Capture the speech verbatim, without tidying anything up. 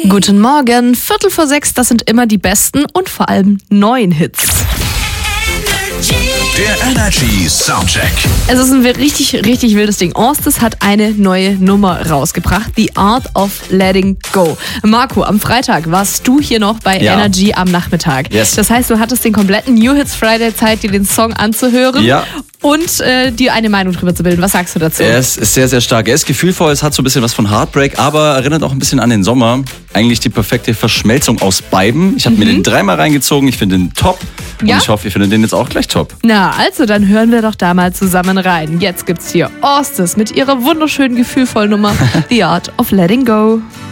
Guten Morgen, Viertel vor sechs, das sind immer die besten und vor allem neuen Hits. Der Energy Soundcheck. Es ist ein richtig, richtig wildes Ding. Orstes hat eine neue Nummer rausgebracht, The Art of Letting Go. Marco, am Freitag warst du hier noch bei Ja. Energy am Nachmittag. Yes. Das heißt, du hattest den kompletten New Hits Friday Zeit, dir den Song anzuhören Ja. und äh, dir eine Meinung drüber zu bilden. Was sagst du dazu? Er ist, ist sehr, sehr stark. Er ist gefühlvoll, es hat so ein bisschen was von Heartbreak, aber erinnert auch ein bisschen an den Sommer. Eigentlich die perfekte Verschmelzung aus beiden. Ich habe mir den dreimal reingezogen, ich finde den top. Und Ja? ich hoffe, ihr findet den jetzt auch gleich top. Na, also dann hören wir doch da mal zusammen rein. Jetzt gibt's hier Orstes mit ihrer wunderschönen, gefühlvollen Nummer The Art of Letting Go.